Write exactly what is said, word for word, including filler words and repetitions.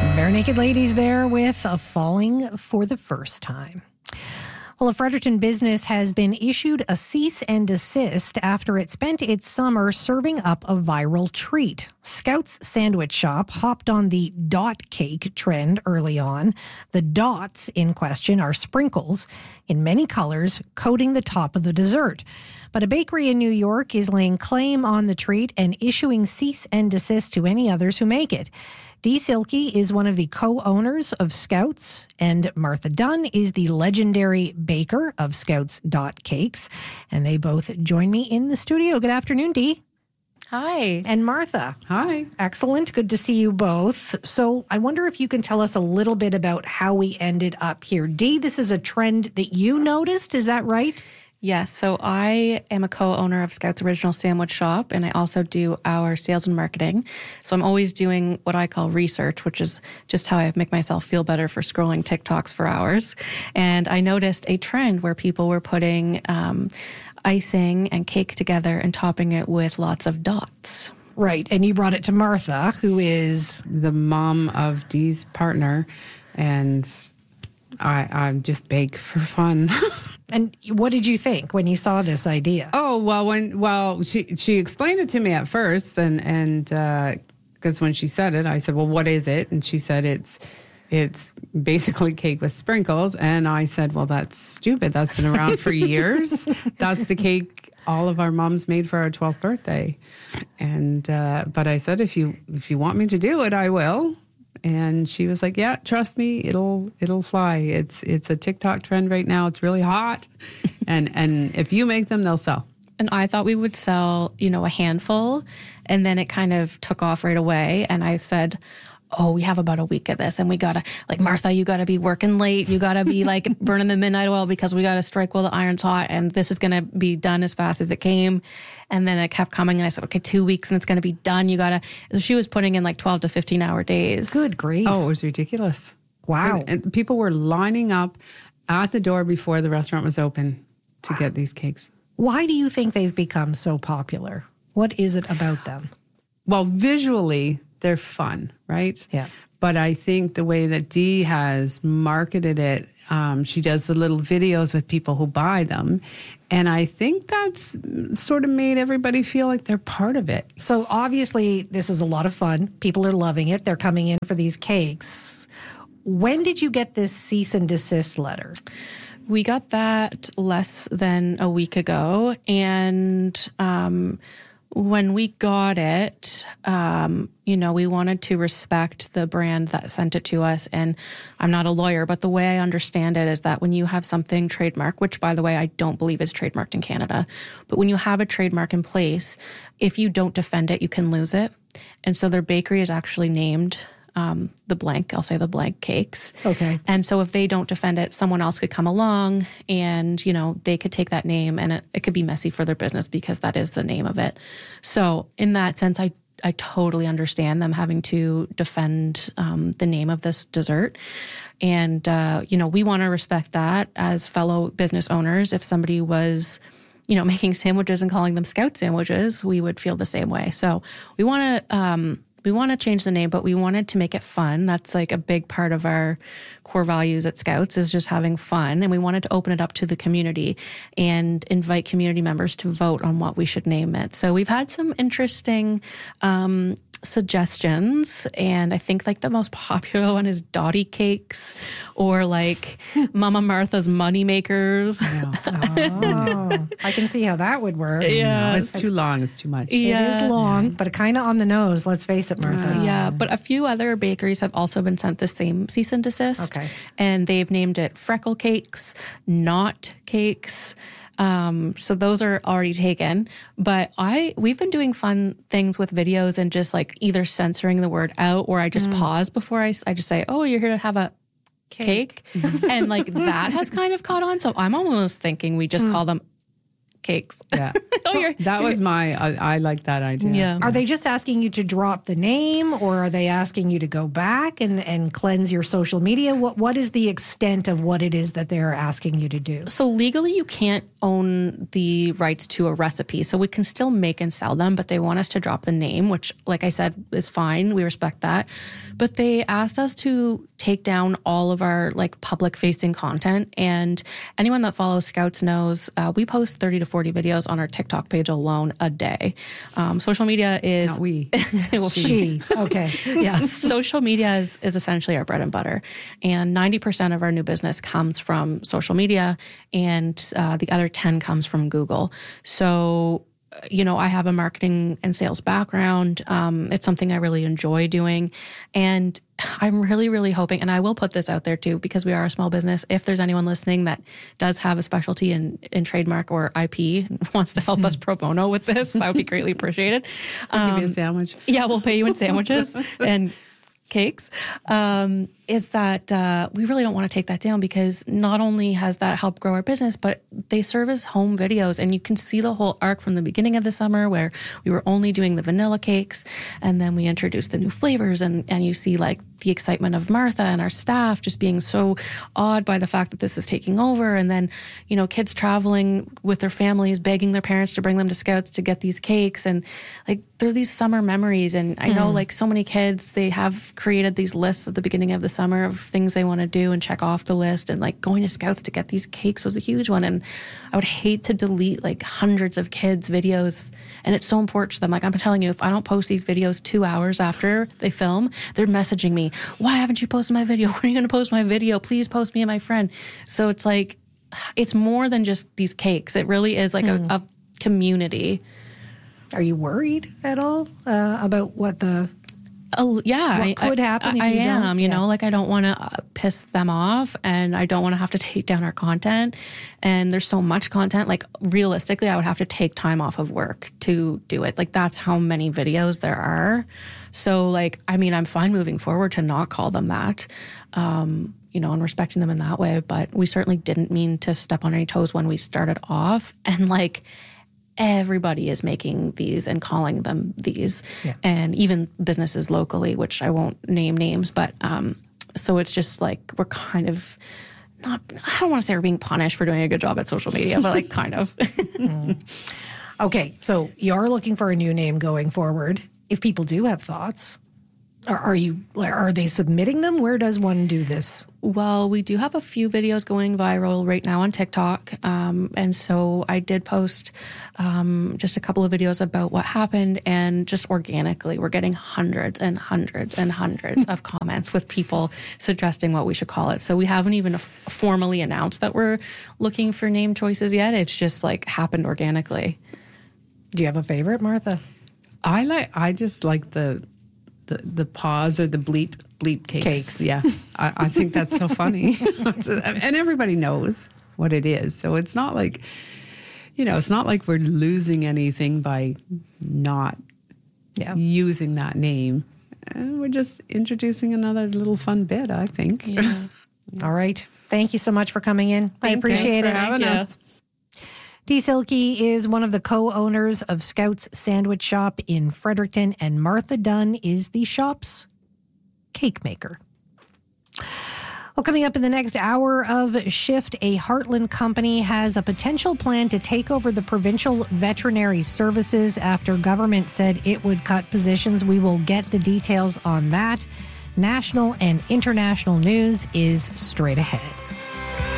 Bare Naked Ladies there with a Falling for the First Time. Well, a Fredericton business has been issued a cease and desist after it spent its summer serving up a viral treat. Scout's Sandwich Shop hopped on the dot cake trend early on. The dots in question are sprinkles in many colors coating the top of the dessert. But a bakery in New York is laying claim on the treat and issuing cease and desist to any others who make it. Dee Silke is one of the co-owners of Scouts, and Martha Dunn is the legendary baker of Scouts Dot Cakes. And they both join me in the studio. Good afternoon, Dee. Hi. And Martha. Hi. Excellent. Good to see you both. So I wonder if you can tell us a little bit about how we ended up here. Dee, this is a trend that you noticed. Is that right? Yes. So I am a co-owner of Scouts Original Sandwich Shop, and I also do our sales and marketing. So I'm always doing what I call research, which is just how I make myself feel better for scrolling TikToks for hours. And I noticed a trend where people were putting um, icing and cake together and topping it with lots of dots. Right. And you brought it to Martha, who is the mom of Dee's partner, and I, I just bake for fun. And what did you think when you saw this idea? Oh, well, when well, she she explained it to me at first, and and because uh, when she said it, I said, "Well, what is it?" And she said, "It's it's basically cake with sprinkles." And I said, "Well, that's stupid. That's been around for years. That's the cake all of our moms made for our twelfth birthday." And uh, but I said, "If you if you want me to do it, I will." And she was like, "Yeah, trust me, it'll it'll fly. It's it's a TikTok trend right now. It's really hot, and and if you make them, they'll sell." And I thought we would sell, you know, a handful, and then it kind of took off right away. And I said, "Oh, we have about a week of this, and we gotta, like, Martha, you gotta be working late. You gotta be like burning the midnight oil because we gotta strike while the iron's hot, and this is gonna be done as fast as it came." And then it kept coming, and I said, "Okay, two weeks, and it's gonna be done. You gotta." So she was putting in like twelve to fifteen hour days. Good grief! Oh, it was ridiculous. Wow! And, and people were lining up at the door before the restaurant was open to get these cakes. Why do you think they've become so popular? What is it about them? Well, visually, they're fun, right? Yeah. But I think the way that Dee has marketed it, um, she does the little videos with people who buy them. And I think that's sort of made everybody feel like they're part of it. So obviously, this is a lot of fun. People are loving it. They're coming in for these cakes. When did you get this cease and desist letter? We got that less than a week ago. And um, when we got it, um, you know, we wanted to respect the brand that sent it to us. And I'm not a lawyer, but the way I understand it is that when you have something trademarked, which, by the way, I don't believe is trademarked in Canada, but when you have a trademark in place, if you don't defend it, you can lose it. And so their bakery is actually named Um, the blank, I'll say the blank cakes. Okay. And so if they don't defend it, someone else could come along and, you know, they could take that name, and it, it could be messy for their business because that is the name of it. So in that sense, I, I totally understand them having to defend um, the name of this dessert. And, uh, you know, we want to respect that as fellow business owners. If somebody was, you know, making sandwiches and calling them Scout sandwiches, we would feel the same way. So we want to, um, We want to change the name, but we wanted to make it fun. That's like a big part of our core values at Scouts, is just having fun. And we wanted to open it up to the community and invite community members to vote on what we should name it. So we've had some interesting um, suggestions. And I think like the most popular one is Dotty Cakes, or like Mama Martha's Money Makers. Oh, I can see how that would work. Yeah. No, it's too long. It's too much. Yeah. It is long, but kind of on the nose. Let's face it, Martha. Uh, yeah, but a few other bakeries have also been sent the same cease and desist. Okay. And they've named it Freckle Cakes, Not Cakes. Um, so those are already taken. But I we've been doing fun things with videos and just like either censoring the word out, or I just mm. pause before I, I just say, "Oh, you're here to have a cake." cake. And like that has kind of caught on. So I'm almost thinking we just mm. call them cakes. Yeah. oh, So you're, that was my, I, I like that idea. Yeah. Are they just asking you to drop the name, or are they asking you to go back and, and cleanse your social media? What What is the extent of what it is that they're asking you to do? So legally, you can't own the rights to a recipe. So we can still make and sell them, but they want us to drop the name, which, like I said, is fine. We respect that. But they asked us to take down all of our like public facing content. And anyone that follows Scouts knows uh, we post thirty to forty videos on our TikTok page alone a day. Um, social media is... Not we. well, She. Okay. Yes. Social media is, is essentially our bread and butter. And ninety percent of our new business comes from social media, and uh, the other ten comes from Google. So, you know, I have a marketing and sales background. Um, it's something I really enjoy doing. And I'm really, really hoping, and I will put this out there too, because we are a small business. If there's anyone listening that does have a specialty in, in trademark or I P and wants to help us pro bono with this, that would be greatly appreciated. I'll Um, give you a sandwich. yeah, we'll pay you in sandwiches and cakes. Um, is that uh, we really don't want to take that down, because not only has that helped grow our business, but they serve as home videos, and you can see the whole arc from the beginning of the summer where we were only doing the vanilla cakes, and then we introduced the new flavors, and, and you see like the excitement of Martha and our staff just being so awed by the fact that this is taking over. And then, you know, kids traveling with their families, begging their parents to bring them to Scouts to get these cakes. And like, they're these summer memories. And I know like so many kids, they have created these lists at the beginning of the summer of things they want to do and check off the list. And like going to Scouts to get these cakes was a huge one. And I would hate to delete like hundreds of kids' videos. And it's so important to them. Like I'm telling you, if I don't post these videos two hours after they film, they're messaging me, why haven't you posted my video? When are you going to post my video? Please post me and my friend. So it's like, it's more than just these cakes. It really is like mm. a, a community. Are you worried at all uh, about what the Oh yeah, what I, could happen? I, if I you am. don't? You yeah. know, like I don't want to uh, piss them off, and I don't want to have to take down our content. And there's so much content. Like realistically, I would have to take time off of work to do it. Like that's how many videos there are. So like, I mean, I'm fine moving forward to not call them that. Um, you know, and respecting them in that way. But we certainly didn't mean to step on any toes when we started off. And like, everybody is making these and calling them these, yeah. and even businesses locally, which I won't name names, but um, so it's just like we're kind of not, I don't want to say we're being punished for doing a good job at social media, but like kind of. mm. Okay, so you're looking for a new name going forward. If people do have thoughts, are, are you are they submitting them? Where does one do this? Well, we do have a few videos going viral right now on TikTok. Um, and so I did post um, just a couple of videos about what happened, and just organically, we're getting hundreds and hundreds and hundreds of comments with people suggesting what we should call it. So we haven't even f- formally announced that we're looking for name choices yet. It's just like happened organically. Do you have a favorite, Martha? I like, I just like the, the, the pause or the bleep. Bleep cakes. Cakes. Yeah. I, I think that's so funny. And everybody knows what it is. So it's not like, you know, it's not like we're losing anything by not yeah. using that name. And we're just introducing another little fun bit, I think. Yeah. All right. Thank you so much for coming in. Thank I appreciate Thanks it. for having Thank us. Dee Silke is one of the co-owners of Scouts Sandwich Shop in Fredericton, and Martha Dunn is the shop's cake maker. Well, coming up in the next hour of Shift, a Heartland company has a potential plan to take over the provincial veterinary services after government said it would cut positions. We will get the details on that. National and international news is straight ahead.